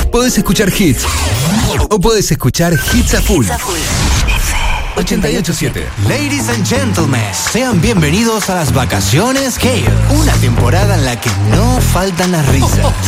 Podés escuchar hits o podés escuchar hits a full. 88.7. Ladies and gentlemen, sean bienvenidos a las vacaciones Gale. Una temporada en la que no faltan las risas,